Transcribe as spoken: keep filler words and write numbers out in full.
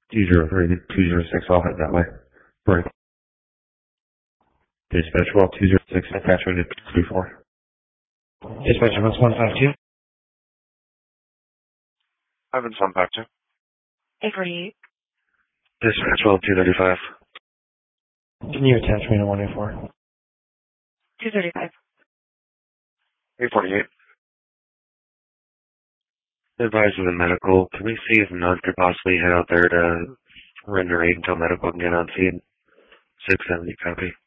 two zero three to two zero six, I'll head that way. Right. Dispatch well two zero six, attachment to three four. Dispatch one five two. I've been sent back to. eight forty-eight. Dispatch well two thirty-five. Can you attach me to one eight four? two thirty-five. eight forty-eight. Advise of the medical. Can we see if none could possibly head out there to render aid until medical can get on scene? six seventy copy.